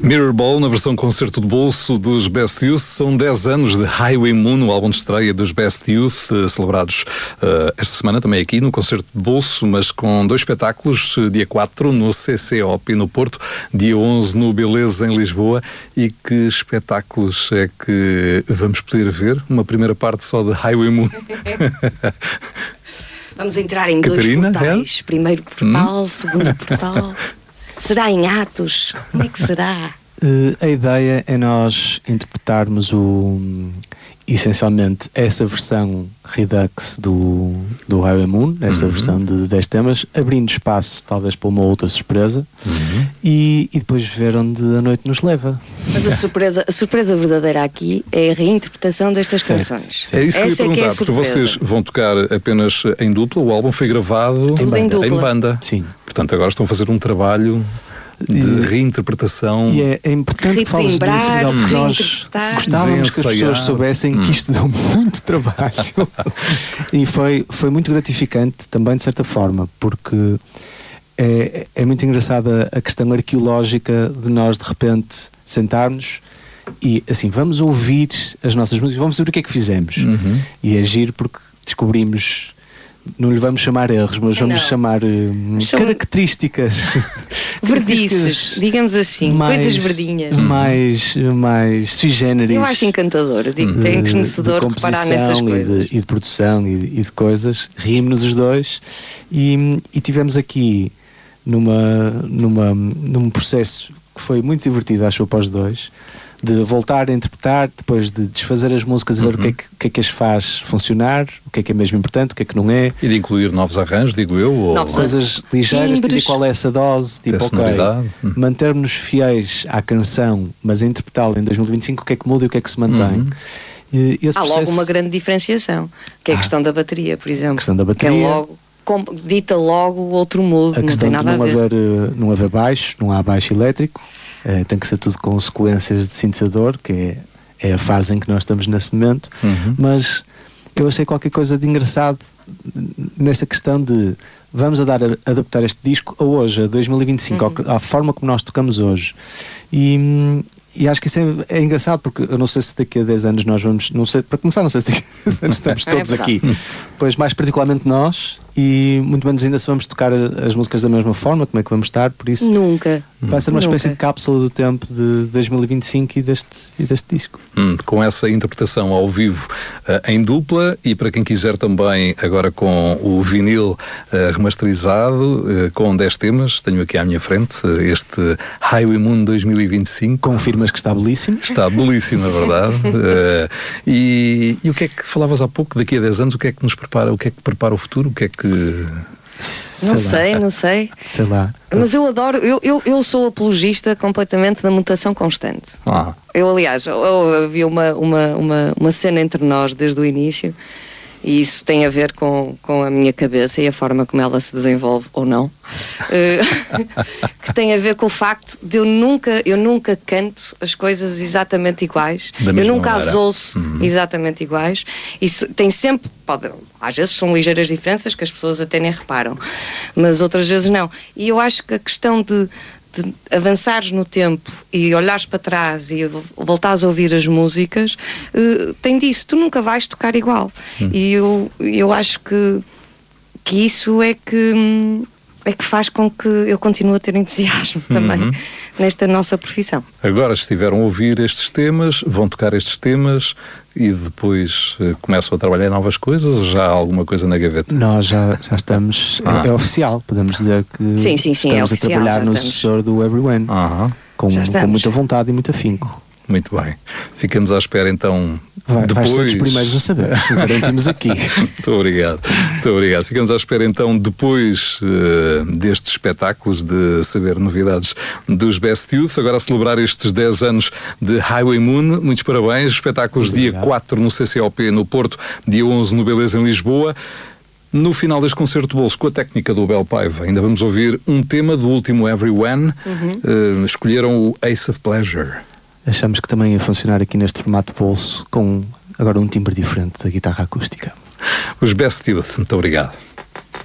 Mirrorball, na versão concerto de bolso dos Best Youth. São 10 anos de Highway Moon, o álbum de estreia dos Best Youth, celebrados esta semana também aqui no concerto de bolso, mas com 2 espetáculos, dia 4 no CCOP no Porto, dia 11 no Beleza em Lisboa. E que espetáculos é que vamos poder ver? Uma primeira parte só de Highway Moon. Vamos entrar em Catarina, 2 portais. Primeiro portal, segundo portal. Será em Atos? Como é que será? A ideia é nós interpretarmos essencialmente essa versão Redux do Highway Moon, essa versão de 10 temas, abrindo espaço talvez para uma outra surpresa e depois ver onde a noite nos leva. Mas a surpresa verdadeira aqui é a reinterpretação destas canções. É isso que eu ia perguntar, porque vocês vão tocar apenas em dupla, o álbum foi gravado em banda. Sim. Portanto, agora estão a fazer um trabalho de reinterpretação. E é importante que fales disso, Miguel, porque nós gostávamos que as pessoas soubessem que isto deu muito trabalho. E foi muito gratificante também, de certa forma, porque é muito engraçada a questão arqueológica de nós, de repente, sentarmos e, assim, vamos ouvir as nossas músicas, vamos ver o que é que fizemos. E agir porque descobrimos... Não lhe vamos chamar erros, mas vamos chamar características verdices, digamos assim, coisas verdinhas, mais sui generis. Eu acho encantador, é entrenecedor reparar nessas coisas e de produção e de coisas. Rimos-nos os dois e tivemos aqui num processo que foi muito divertido, acho, para os dois, de voltar a interpretar, depois de desfazer as músicas e ver o que é que as faz funcionar, o que é mesmo importante, o que é que não é. E de incluir novos arranjos, digo eu. Ou coisas ligeiras, tipo qual é essa dose, tipo mantermos-nos fiéis à canção, mas a interpretá-la em 2025, o que é que muda e o que é que se mantém. Há logo uma grande diferenciação, que é a questão da bateria, por exemplo. A questão da bateria. Que é logo, dita logo o outro mood, não tem nada a ver. Não haver baixo, não há baixo elétrico. Tem que ser tudo com sequências de sintetizador, que é a fase em que nós estamos nesse momento. Mas eu achei qualquer coisa de engraçado nessa questão de vamos adaptar este disco a hoje, a 2025, à forma como nós tocamos hoje. E acho que isso é engraçado, porque eu não sei se daqui a 10 anos nós vamos... Não sei, para começar, não sei se daqui a 10 anos estamos todos aqui. Pois mais particularmente nós, e muito menos ainda se vamos tocar as músicas da mesma forma, como é que vamos estar, por isso... Nunca. Vai ser uma espécie de cápsula do tempo de 2025 e deste disco. Com essa interpretação ao vivo em dupla, e para quem quiser também agora com o vinil remasterizado, com 10 temas, tenho aqui à minha frente este Highway Moon 2025. Confirmas que está belíssimo? Está belíssimo, na verdade. E o que é que falavas há pouco, daqui a 10 anos, o que é que nos prepara, o que é que prepara o futuro, o que é que... Não sei. Sei lá. Mas eu adoro, eu sou apologista completamente da mutação constante. Eu, aliás, havia uma cena entre nós desde o início, e isso tem a ver com a minha cabeça e a forma como ela se desenvolve ou não, que tem a ver com o facto de eu nunca canto as coisas exatamente iguais, eu nunca as ouço exatamente iguais. Isso tem sempre, às vezes são ligeiras diferenças que as pessoas até nem reparam, mas outras vezes não. E eu acho que a questão de avançares no tempo e olhares para trás e voltares a ouvir as músicas, tem disso, tu nunca vais tocar igual. E eu acho que isso é que faz com que eu continue a ter entusiasmo também nesta nossa profissão. Agora estiveram a ouvir estes temas, vão tocar estes temas e depois começam a trabalhar em novas coisas, ou já há alguma coisa na gaveta? Nós já estamos, é oficial, podemos dizer que sim, estamos a trabalhar no sucessor do Everyone, com muita vontade e muito afinco. Muito bem. Ficamos à espera então. Vais ser os primeiros a saber. Garantimos aqui. Muito obrigado. Ficamos à espera então, depois destes espetáculos, de saber novidades dos Best Youth. Agora a celebrar estes 10 anos de Highway Moon. Muitos parabéns. Espetáculos dia 4 no CCOP no Porto, dia 11 no Beleza em Lisboa. No final deste concerto de bolso, com a técnica do Bel Paiva, ainda vamos ouvir um tema do último Everyone. Escolheram o Ace of Pleasure. Achamos que também ia funcionar aqui neste formato de bolso, com agora um timbre diferente da guitarra acústica. Os Best Youth, muito obrigado.